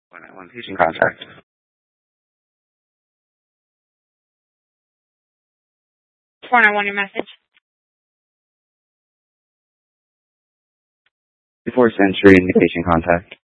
191 patient contact. Your message. Before Century and patient contact.